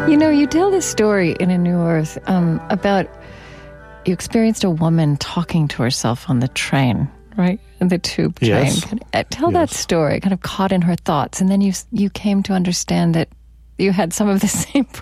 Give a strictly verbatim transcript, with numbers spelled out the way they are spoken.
You know, you tell this story in A New Earth um, about you experienced a woman talking to herself on the train, right? The tube train. Yes. Kind of, uh, tell yes. that story, kind of caught in her thoughts, and then you you came to understand that you had some of the same